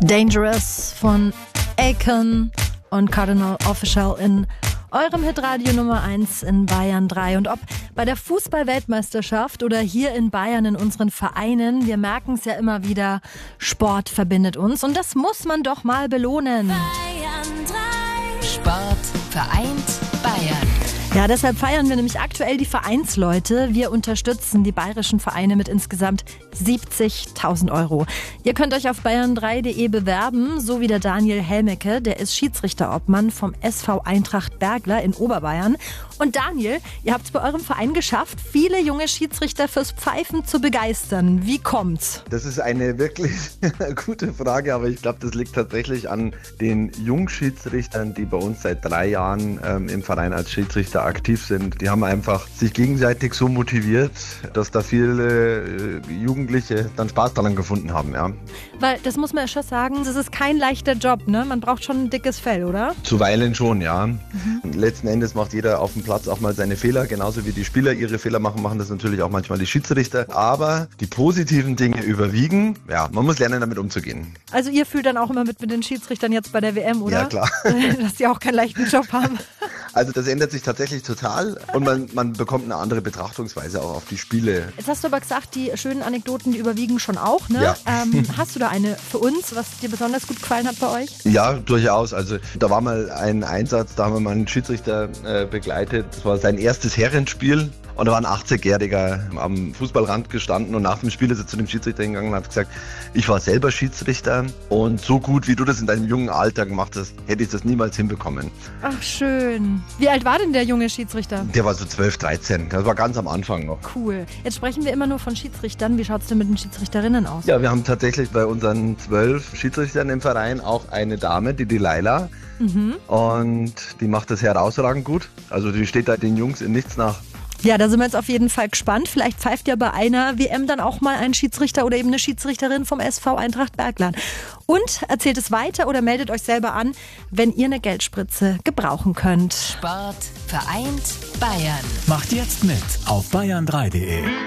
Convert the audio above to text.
Dangerous von Akon und Cardinal Offishall in eurem Hitradio Nummer 1 in Bayern 3. Und ob bei der Fußball-Weltmeisterschaft oder hier in Bayern in unseren Vereinen, wir merken es ja immer wieder, Sport verbindet uns und das muss man doch mal belohnen. Bayern 3. Sport vereint Bayern. Ja, deshalb feiern wir nämlich aktuell die Vereinsleute. Wir unterstützen die bayerischen Vereine mit insgesamt 70.000 €. Ihr könnt euch auf bayern3.de bewerben, so wie der Daniel Helmecke, der ist Schiedsrichterobmann vom SV Eintracht Bergler in Oberbayern. Und Daniel, ihr habt es bei eurem Verein geschafft, viele junge Schiedsrichter fürs Pfeifen zu begeistern. Wie kommt's? Das ist eine wirklich gute Frage, aber ich glaube, das liegt tatsächlich an den Jungschiedsrichtern, die bei uns seit 3 Jahren im Verein als Schiedsrichter aktiv sind. Die haben einfach sich gegenseitig so motiviert, dass da viele Jugendliche dann Spaß daran gefunden haben. Ja. Weil, das muss man ja schon sagen, das ist kein leichter Job, ne? Man braucht schon ein dickes Fell, oder? Zuweilen schon, ja. Letzten Endes macht jeder auf dem Platz auch mal seine Fehler, genauso wie die Spieler ihre Fehler machen, machen das natürlich auch manchmal die Schiedsrichter. Aber die positiven Dinge überwiegen. Ja, man muss lernen, damit umzugehen. Also ihr fühlt dann auch immer mit den Schiedsrichtern jetzt bei der WM, oder? Ja, klar. Dass die auch keinen leichten Job haben. Also das ändert sich tatsächlich total und man bekommt eine andere Betrachtungsweise auch auf die Spiele. Jetzt hast du aber gesagt, die schönen Anekdoten, die überwiegen schon auch, ne? Ja. Hast du da eine für uns, was dir besonders gut gefallen hat bei euch? Ja, durchaus. Also da war mal ein Einsatz, da haben wir mal einen Schiedsrichter begleitet. Das war sein erstes Herrenspiel. Und da war ein 80-Jähriger am Fußballrand gestanden und nach dem Spiel ist er zu dem Schiedsrichter hingegangen und hat gesagt, ich war selber Schiedsrichter und so gut, wie du das in deinem jungen Alter gemacht hast, hätte ich das niemals hinbekommen. Ach, schön. Wie alt war denn der junge Schiedsrichter? Der war so 12, 13. Das war ganz am Anfang noch. Cool. Jetzt sprechen wir immer nur von Schiedsrichtern. Wie schaut es denn mit den Schiedsrichterinnen aus? Ja, wir haben tatsächlich bei unseren 12 Schiedsrichtern im Verein auch eine Dame, die Laila. Und die macht das herausragend gut. Also die steht da den Jungs in nichts nach. Ja, da sind wir jetzt auf jeden Fall gespannt. Vielleicht pfeift ja bei einer WM dann auch mal ein Schiedsrichter oder eben eine Schiedsrichterin vom SV Eintracht Bergland. Und erzählt es weiter oder meldet euch selber an, wenn ihr eine Geldspritze gebrauchen könnt. Sport vereint Bayern. Macht jetzt mit auf bayern3.de.